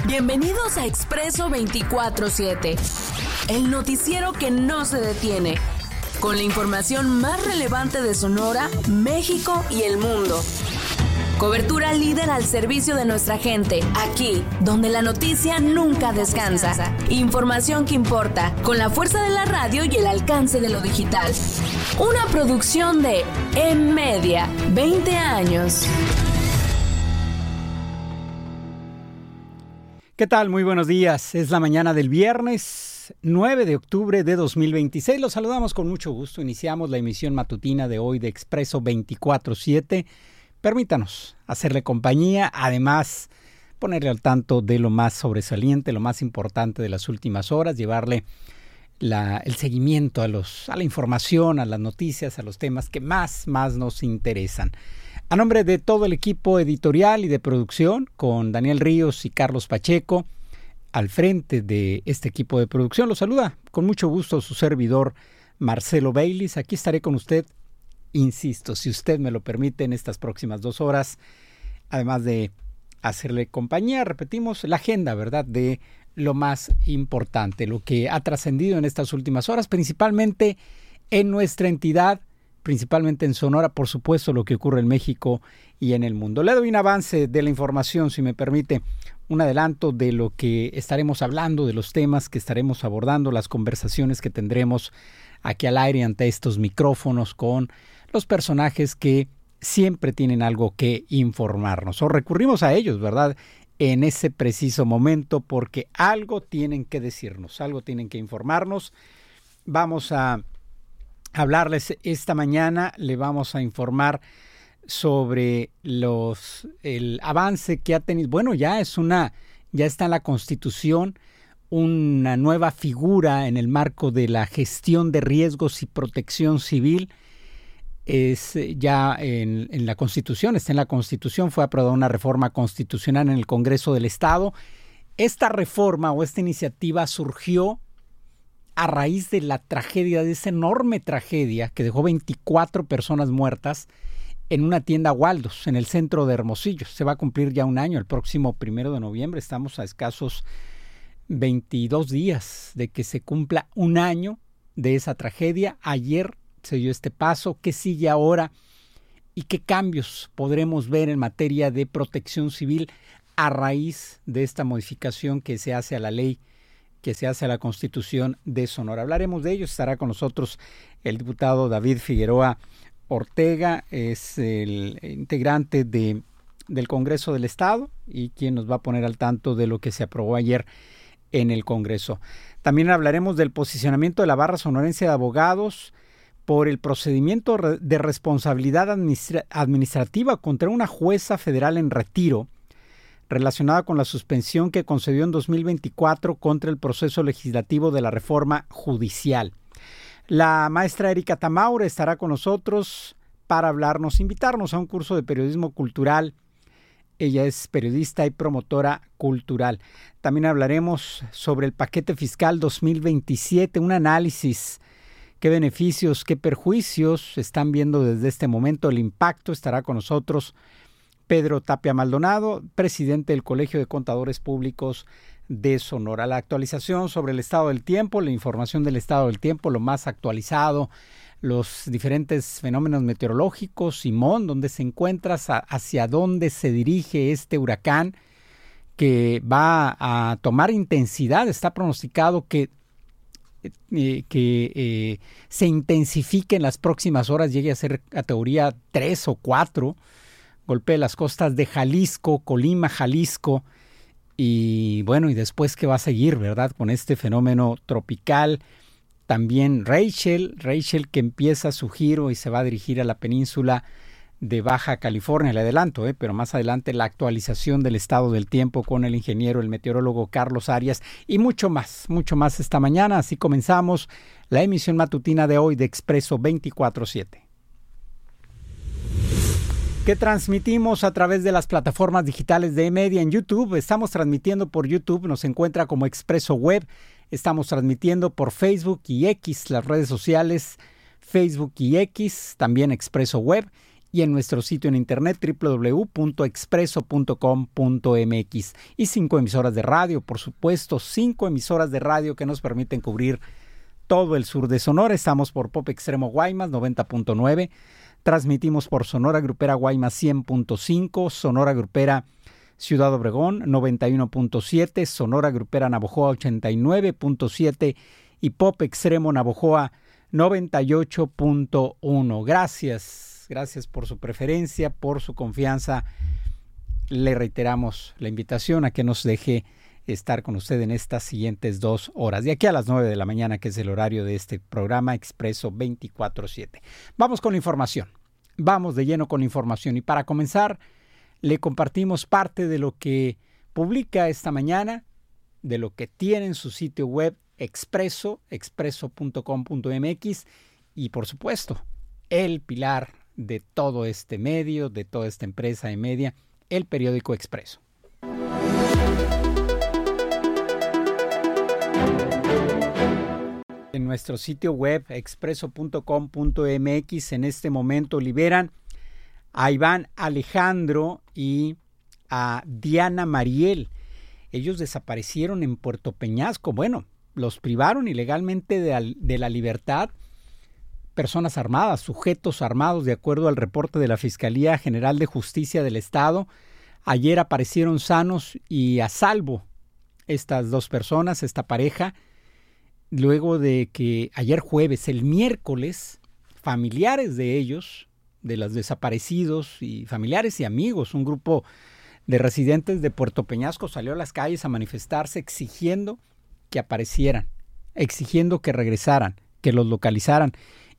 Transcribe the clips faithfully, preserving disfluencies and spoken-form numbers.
Bienvenidos a Expreso veinticuatro siete, el noticiero que no se detiene, con la información más relevante de Sonora, México y el mundo. Cobertura líder al servicio de nuestra gente, aquí, donde la noticia nunca descansa. Información que importa, con la fuerza de la radio y el alcance de lo digital. Una producción de En Media, veinte años. ¿Qué tal? Muy buenos días. Es la mañana del viernes nueve de octubre de dos mil veintiséis. Los saludamos con mucho gusto. Iniciamos la emisión matutina de hoy de Expreso veinticuatro siete. Permítanos hacerle compañía, además ponerle al tanto de lo más sobresaliente, lo más importante de las últimas horas, llevarle la, el seguimiento a, los, a la información, a las noticias, a los temas que más, más nos interesan. A nombre de todo el equipo editorial y de producción, con Daniel Ríos y Carlos Pacheco, al frente de este equipo de producción, los saluda con mucho gusto su servidor Marcelo Baylis. Aquí estaré con usted, insisto, si usted me lo permite, en estas próximas dos horas, además de hacerle compañía, repetimos, la agenda, ¿verdad?, de lo más importante, lo que ha trascendido en estas últimas horas, principalmente en nuestra entidad, principalmente en Sonora, por supuesto, lo que ocurre en México y en el mundo. Le doy un avance de la información, si me permite, un adelanto de lo que estaremos hablando, de los temas que estaremos abordando, las conversaciones que tendremos aquí al aire ante estos micrófonos con los personajes que siempre tienen algo que informarnos, o recurrimos a ellos, ¿verdad?, en ese preciso momento, porque algo tienen que decirnos, algo tienen que informarnos. Vamos a hablarles esta mañana, le vamos a informar sobre los el avance que ha tenido. Bueno, ya es una, ya está en la Constitución una nueva figura en el marco de la gestión de riesgos y protección civil. Es ya en, en la Constitución, está en la Constitución, fue aprobada una reforma constitucional en el Congreso del Estado. Esta reforma o esta iniciativa surgió a raíz de la tragedia, de esa enorme tragedia que dejó veinticuatro personas muertas en una tienda Waldos, en el centro de Hermosillo. Se va a cumplir ya un año, el próximo primero de noviembre. Estamos a escasos veintidós días de que se cumpla un año de esa tragedia. Ayer se dio este paso. ¿Qué sigue ahora? ¿Y qué cambios podremos ver en materia de protección civil a raíz de esta modificación que se hace a la ley, que se hace a la Constitución de Sonora? Hablaremos de ello. Estará con nosotros el diputado David Figueroa Ortega, es el integrante de, del Congreso del Estado y quien nos va a poner al tanto de lo que se aprobó ayer en el Congreso. También hablaremos del posicionamiento de la Barra Sonorense de Abogados por el procedimiento de responsabilidad administra- administrativa contra una jueza federal en retiro relacionada con la suspensión que concedió en dos mil veinticuatro contra el proceso legislativo de la reforma judicial. La maestra Erika Tamaure estará con nosotros para hablarnos, invitarnos a un curso de periodismo cultural. Ella es periodista y promotora cultural. También hablaremos sobre el paquete fiscal dos mil veintisiete, un análisis, qué beneficios, qué perjuicios están viendo desde este momento, el impacto. Estará con nosotros Pedro Tapia Maldonado, presidente del Colegio de Contadores Públicos de Sonora. La actualización sobre el estado del tiempo, la información del estado del tiempo, lo más actualizado, los diferentes fenómenos meteorológicos, Simón, dónde se encuentra, hacia dónde se dirige este huracán que va a tomar intensidad. Está pronosticado que, eh, que eh, se intensifique en las próximas horas, llegue a ser categoría tres o cuatro, golpee las costas de Jalisco, Colima, Jalisco, y bueno, y después qué va a seguir, ¿verdad?, con este fenómeno tropical. También Rachel, Rachel que empieza su giro y se va a dirigir a la península de Baja California. Le adelanto, ¿eh? pero más adelante la actualización del estado del tiempo con el ingeniero, el meteorólogo Carlos Arias y mucho más, mucho más esta mañana. Así comenzamos la emisión matutina de hoy de Expreso veinticuatro siete. Que transmitimos a través de las plataformas digitales de E-Media en YouTube. Estamos transmitiendo por YouTube, nos encuentra como Expreso Web. Estamos transmitiendo por Facebook y X, las redes sociales, Facebook y X, también Expreso Web. y en nuestro sitio en internet doble u doble u doble u punto expreso punto com punto m x. Y cinco emisoras de radio, por supuesto, cinco emisoras de radio que nos permiten cubrir todo el sur de Sonora. Estamos por Pop Extremo Guaymas noventa punto nueve, transmitimos por Sonora Grupera Guaymas cien punto cinco, Sonora Grupera Ciudad Obregón noventa y uno punto siete, Sonora Grupera Navojoa ochenta y nueve punto siete y Pop Extremo Navojoa noventa y ocho punto uno. Gracias. Gracias por su preferencia, por su confianza. Le reiteramos la invitación a que nos deje estar con usted en estas siguientes dos horas, de aquí a las nueve de la mañana, que es el horario de este programa Expreso veinticuatro siete. Vamos con la información. Vamos de lleno con la información. Y para comenzar, le compartimos parte de lo que publica esta mañana, de lo que tiene en su sitio web Expreso, expreso punto com punto m x, y por supuesto, el pilar de todo este medio, de toda esta empresa de media, el periódico Expreso. En nuestro sitio web expreso punto com punto m x en este momento liberan a Iván Alejandro y a Diana Mariel. Ellos desaparecieron en Puerto Peñasco. Bueno, los privaron ilegalmente de, de la libertad personas armadas, sujetos armados, de acuerdo al reporte de la Fiscalía General de Justicia del Estado. Ayer aparecieron sanos y a salvo estas dos personas, esta pareja, luego de que ayer jueves, el miércoles, familiares de ellos, de los desaparecidos y familiares y amigos, un grupo de residentes de Puerto Peñasco salió a las calles a manifestarse exigiendo que aparecieran, exigiendo que regresaran, que los localizaran.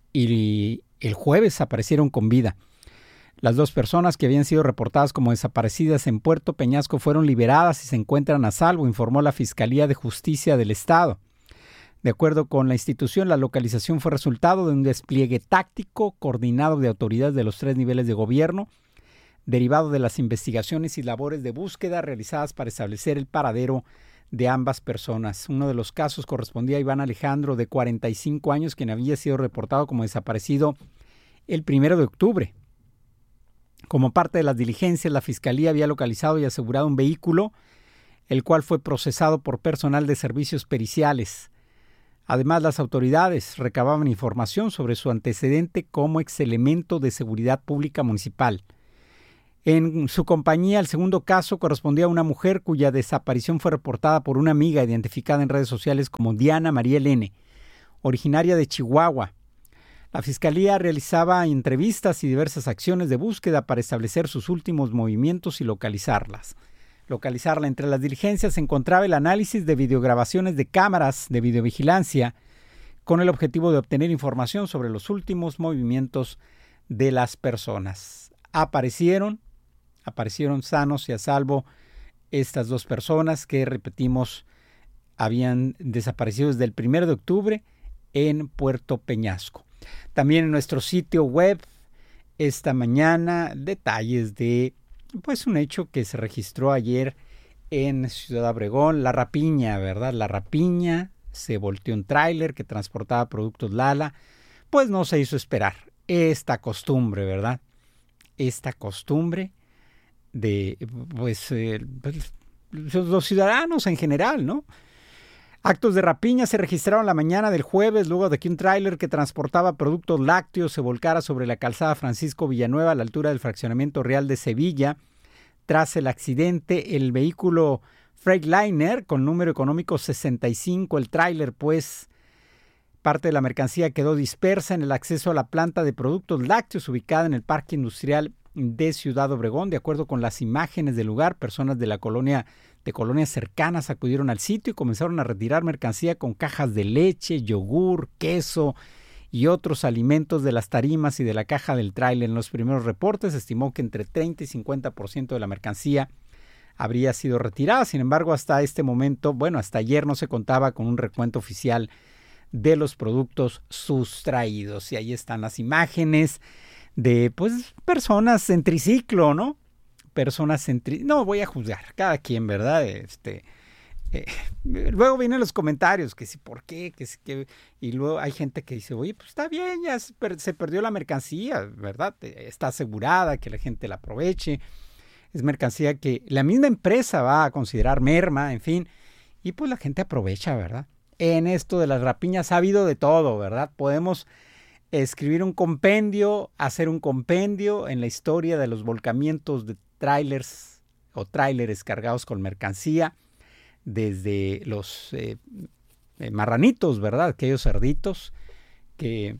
Y el jueves aparecieron con vida. Las dos personas que habían sido reportadas como desaparecidas en Puerto Peñasco fueron liberadas y se encuentran a salvo, informó la Fiscalía de Justicia del Estado. De acuerdo con la institución, la localización fue resultado de un despliegue táctico coordinado de autoridades de los tres niveles de gobierno, derivado de las investigaciones y labores de búsqueda realizadas para establecer el paradero de ambas personas. Uno de los casos correspondía a Iván Alejandro, de cuarenta y cinco años, quien había sido reportado como desaparecido el primero de octubre. Como parte de las diligencias, la Fiscalía había localizado y asegurado un vehículo, el cual fue procesado por personal de servicios periciales. Además, las autoridades recababan información sobre su antecedente como exelemento de seguridad pública municipal. En su compañía, el segundo caso correspondía a una mujer cuya desaparición fue reportada por una amiga identificada en redes sociales como Diana Mariel N., originaria de Chihuahua. La Fiscalía realizaba entrevistas y diversas acciones de búsqueda para establecer sus últimos movimientos y localizarlas. Localizarla. Entre las diligencias se encontraba el análisis de videograbaciones de cámaras de videovigilancia con el objetivo de obtener información sobre los últimos movimientos de las personas. Aparecieron Aparecieron sanos y a salvo estas dos personas que, repetimos, habían desaparecido desde el primero de octubre en Puerto Peñasco. También en nuestro sitio web esta mañana detalles de pues un hecho que se registró ayer en Ciudad Obregón, la rapiña, ¿verdad? La rapiña, se volteó un tráiler que transportaba productos Lala, pues no se hizo esperar. Esta costumbre, ¿verdad? Esta costumbre de pues, eh, pues los ciudadanos en general, ¿no? Actos de rapiña se registraron la mañana del jueves luego de que un tráiler que transportaba productos lácteos se volcara sobre la calzada Francisco Villanueva a la altura del fraccionamiento Real de Sevilla. Tras el accidente, el vehículo Freightliner con número económico sesenta y cinco, el tráiler, pues parte de la mercancía quedó dispersa en el acceso a la planta de productos lácteos ubicada en el Parque Industrial de Ciudad Obregón. De acuerdo con las imágenes del lugar, personas de la colonia, de colonias cercanas acudieron al sitio y comenzaron a retirar mercancía con cajas de leche, yogur, queso y otros alimentos de las tarimas y de la caja del tráiler. En los primeros reportes se estimó que entre treinta y cincuenta por ciento de la mercancía habría sido retirada. Sin embargo, hasta este momento, bueno, hasta ayer no se contaba con un recuento oficial de los productos sustraídos. Y ahí están las imágenes de pues personas en triciclo, ¿no? Personas en triciclo. No voy a juzgar, cada quien, ¿verdad? Este, Eh, luego vienen los comentarios, que si por qué, que si que... Y luego hay gente que dice, oye, pues está bien, ya se, per- se perdió la mercancía, ¿verdad? Está asegurada, que la gente la aproveche. Es mercancía que la misma empresa va a considerar merma, en fin. Y pues la gente aprovecha, ¿verdad? En esto de las rapiñas ha habido de todo, ¿verdad? Podemos escribir un compendio, hacer un compendio en la historia de los volcamientos de trailers o tráileres cargados con mercancía, desde los eh, eh, marranitos, ¿verdad? Aquellos cerditos que,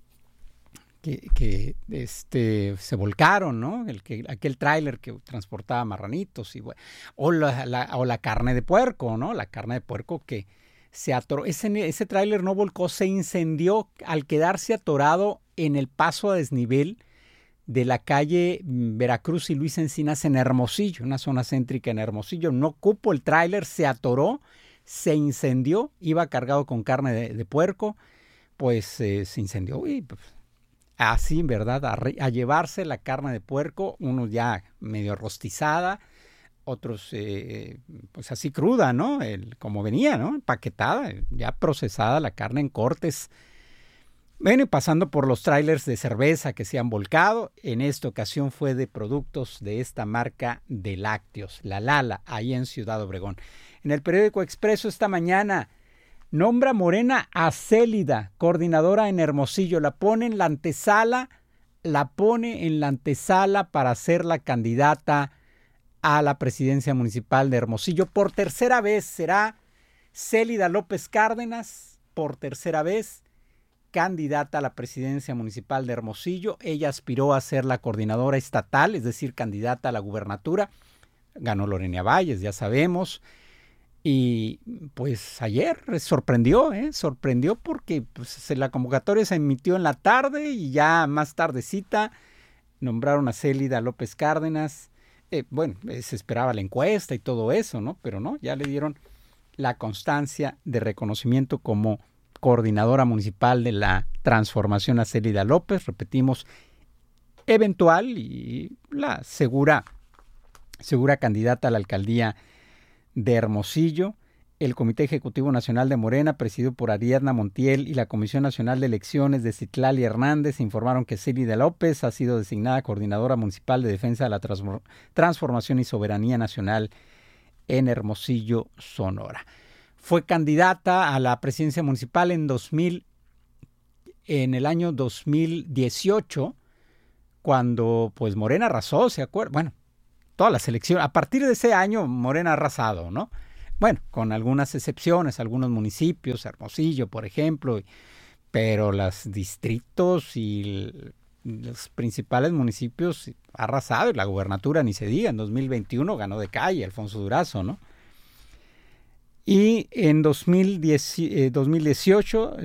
que, que este, se volcaron, ¿no? El que, aquel tráiler que transportaba marranitos, y, bueno, o, la, la, o la carne de puerco, ¿no? La carne de puerco que se atoró. Ese, ese tráiler no volcó, se incendió al quedarse atorado en el paso a desnivel de la calle Veracruz y Luis Encinas en Hermosillo, una zona céntrica en Hermosillo. No cupo el tráiler, se atoró, se incendió, iba cargado con carne de, de puerco, pues eh, se incendió y pues, así, ¿verdad? A, re, a llevarse la carne de puerco, unos ya medio rostizada, otros eh, pues así cruda, ¿no? El, como venía, ¿no? Empaquetada, ya procesada la carne en cortes. Bueno, y pasando por los trailers de cerveza que se han volcado, en esta ocasión fue de productos de esta marca de lácteos, la Lala, ahí en Ciudad Obregón. En el periódico Expreso esta mañana, nombra Morena a Célida, coordinadora en Hermosillo, la pone en la antesala, la pone en la antesala para ser la candidata a la presidencia municipal de Hermosillo. Por tercera vez será Célida López Cárdenas, por tercera vez, candidata a la presidencia municipal de Hermosillo. Ella aspiró a ser la coordinadora estatal, es decir, candidata a la gubernatura. Ganó Lorena Valles, ya sabemos. Y pues ayer sorprendió, ¿eh? Sorprendió porque pues, la convocatoria se emitió en la tarde y ya más tardecita nombraron a Célida López Cárdenas. Eh, bueno, se esperaba la encuesta y todo eso, ¿no? Pero no, ya le dieron la constancia de reconocimiento como coordinadora municipal de la transformación a Célida López, repetimos, eventual y la segura, segura candidata a la alcaldía de Hermosillo. El Comité Ejecutivo Nacional de Morena, presidido por Ariadna Montiel, y la Comisión Nacional de Elecciones de Citlali Hernández informaron que Célida López ha sido designada coordinadora municipal de defensa de la transform- transformación y soberanía nacional en Hermosillo, Sonora. Fue candidata a la presidencia municipal en dos mil, en el año dos mil dieciocho, cuando pues Morena arrasó, ¿se acuerdan? Bueno, todas las elecciones, a partir de ese año Morena ha arrasado, ¿no? Bueno, con algunas excepciones, algunos municipios, Hermosillo, por ejemplo, pero los distritos y los principales municipios ha arrasado, y la gubernatura ni se diga. En dos mil veintiuno ganó de calle Alfonso Durazo, ¿no? Y en dos mil dieciocho